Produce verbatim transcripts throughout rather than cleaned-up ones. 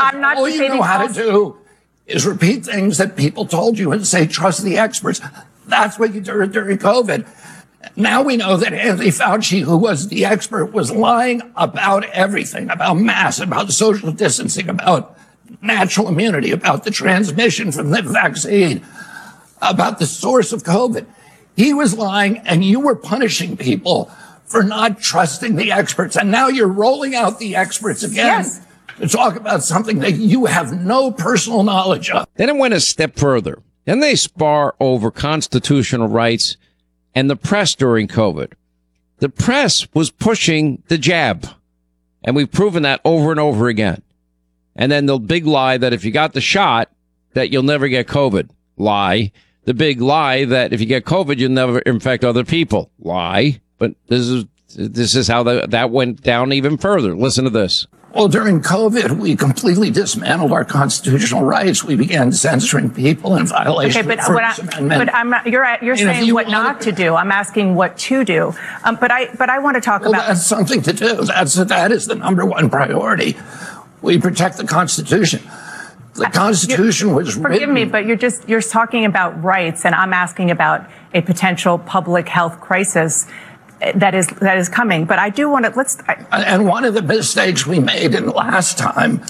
I'm not all you know how to do is repeat things that people told you and say, trust the experts. That's what you did during COVID. Now we know that Anthony Fauci, who was the expert, was lying about everything, about masks, about social distancing, about natural immunity, about the transmission from the vaccine, about the source of COVID. He was lying, and you were punishing people for not trusting the experts. And now you're rolling out the experts again yes. to talk about something that you have no personal knowledge of. Then it went a step further. Then they spar over constitutional rights and the press during COVID. The press was pushing the jab, and we've proven that over and over again. And then the big lie that if you got the shot, that you'll never get COVID. Lie. The big lie that if you get COVID, you'll never infect other people. Lie. But this is this is how the, that went down even further. Listen to this. Well, during COVID, we completely dismantled our constitutional rights. We began censoring people in violation okay, but of the First I, Amendment. But I'm not, you're you're and saying you what not to do. I'm asking what to do. Um, but I but I want to talk well, about. That's something to do. That's that is the number one priority. We protect the Constitution. The Constitution you're, was forgive written. me, but you're just you're talking about rights, and I'm asking about a potential public health crisis that is that is coming. But I do want to let's. I, and one of the mistakes we made in the last time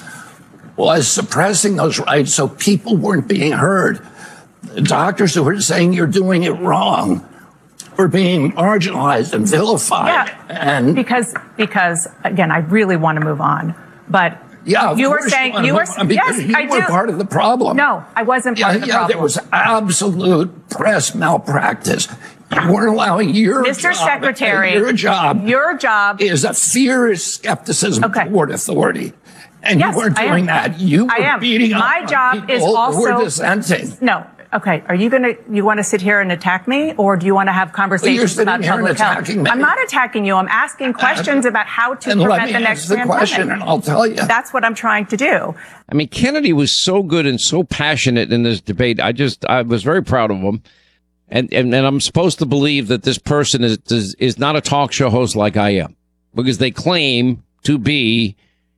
was suppressing those rights so people weren't being heard. The doctors who were saying you're doing it wrong were being marginalized and vilified. Yeah, and because because again, I really want to move on, but. Yeah, you were saying you, you were yes, you I were do. part of the problem. No, I wasn't part yeah, of the yeah, problem. There was absolute press malpractice. You weren't allowing your Mister job, Secretary, your job, your job is a fierce skepticism okay. toward authority, and yes, you weren't doing that. You were I am. beating My up job on people is also who were dissenting. No. Okay, are you going to, you want to sit here and attack me, or do you want to have conversations well, about public health? Me. I'm not attacking you. I'm asking questions uh, about how to and prevent let me the next the pandemic. Question and I'll tell you. That's what I'm trying to do. I mean, Kennedy was so good and so passionate in this debate. I just, I was very proud of him. And, and, and I'm supposed to believe that this person is, is, is not a talk show host like I am, because they claim to be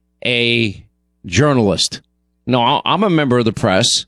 a journalist. No, I'm a member of the press.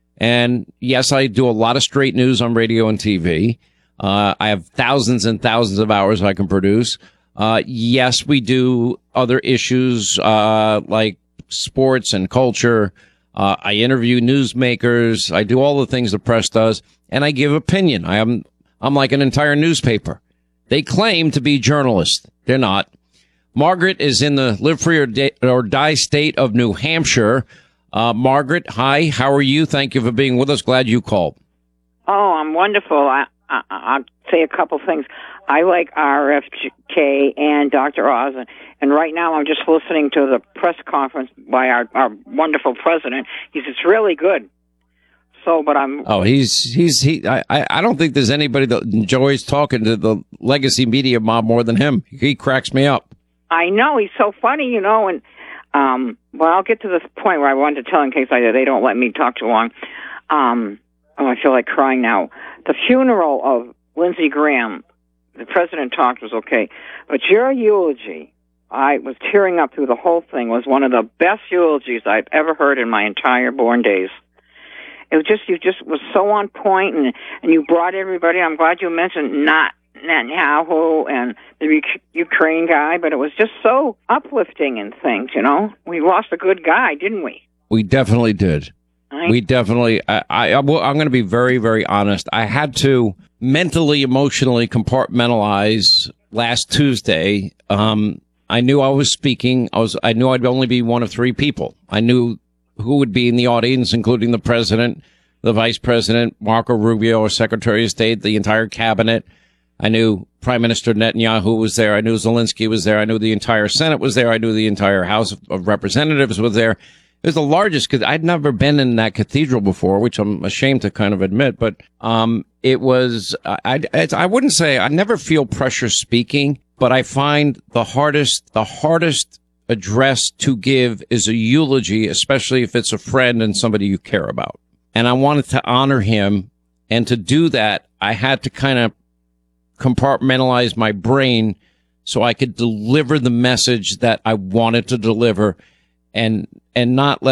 And yes, I do a lot of straight news on radio and T V. Uh, I have thousands and thousands of hours I can produce. Uh, yes, we do other issues, uh, like sports and culture. Uh, I interview newsmakers. I do all the things the press does, and I give opinion. I am, I'm like an entire newspaper. They claim to be journalists. They're not. Margaret is in the live free or, di- or die state of New Hampshire. Uh, Margaret, hi. How are you? Thank you for being with us. Glad you called. Oh, I'm wonderful. I, I, I'll say a couple things. I like R F K and Doctor Oz, and, and right now I'm just listening to the press conference by our, our wonderful president. He's it's really good. So, but I'm. Oh, he's he's he. I I don't think there's anybody that enjoys talking to the legacy media mob more than him. He cracks me up. I know, he's so funny, you know, and. Um, well, I'll get to this point where I wanted to tell in case I, they don't let me talk too long. Um, oh, I feel like crying now. The funeral of Lindsey Graham, the president talked was okay, but your eulogy, I was tearing up through the whole thing, was one of the best eulogies I've ever heard in my entire born days. It was just, you just was so on point, and, and you brought everybody. I'm glad you mentioned not Netanyahu and the Ukraine guy, but it was just so uplifting and things, you know. We lost a good guy, didn't we? We definitely did. I... We definitely, I, I, I'm going to be very, very honest. I had to mentally, emotionally compartmentalize last Tuesday. Um, I knew I was speaking. I was, I knew I'd only be one of three people. I knew who would be in the audience, including the president, the vice president, Marco Rubio, our Secretary of State, the entire cabinet. I knew Prime Minister Netanyahu was there. I knew Zelensky was there. I knew the entire Senate was there. I knew the entire House of Representatives was there. It was the largest, because I'd never been in that cathedral before, which I'm ashamed to kind of admit. But um, it was, I, I, I wouldn't say, I never feel pressure speaking, but I find the hardest, the hardest address to give is a eulogy, especially if it's a friend and somebody you care about. And I wanted to honor him. And to do that, I had to kind of compartmentalize my brain so I could deliver the message that I wanted to deliver, and and not let